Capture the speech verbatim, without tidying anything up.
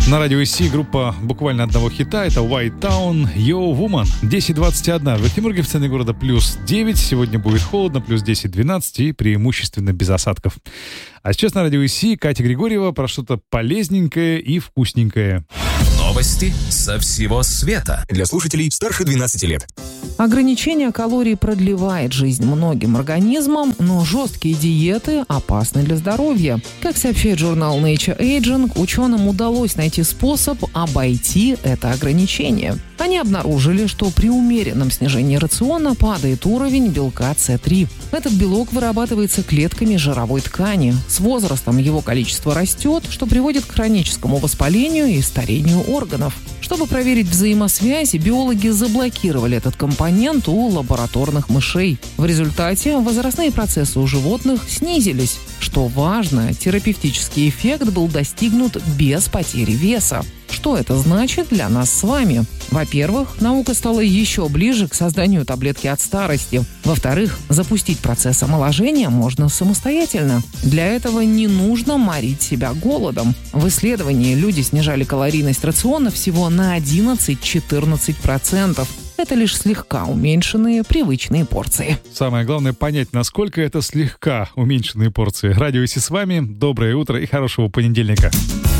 На радио ИСИ группа буквально одного хита. Это White Town, Yo Woman. десять двадцать один. В Екатеринбурге в центре города плюс девять. Сегодня будет холодно, плюс десять двенадцать и преимущественно без осадков. А сейчас на радио ИСИ Катя Григорьева про что-то полезненькое и вкусненькое. Новости со всего света. Для слушателей старше двенадцати лет. Ограничение калорий продлевает жизнь многим организмам, но жесткие диеты опасны для здоровья. Как сообщает журнал Nature Aging, ученым удалось найти способ обойти это ограничение. Они обнаружили, что при умеренном снижении рациона падает уровень белка С три. Этот белок вырабатывается клетками жировой ткани. С возрастом его количество растет, что приводит к хроническому воспалению и старению органов. Чтобы проверить взаимосвязь, биологи заблокировали этот компонент у лабораторных мышей. В результате возрастные процессы у животных снизились. Что важно, терапевтический эффект был достигнут без потери веса. Что это значит для нас с вами? Во-первых, наука стала еще ближе к созданию таблетки от старости. Во-вторых, запустить процесс омоложения можно самостоятельно. Для этого не нужно морить себя голодом. В исследовании люди снижали калорийность рациона всего на одиннадцать-четырнадцать процентов. Это лишь слегка уменьшенные привычные порции. Самое главное понять, насколько это слегка уменьшенные порции. Радио ИСИ с вами. Доброе утро и хорошего понедельника.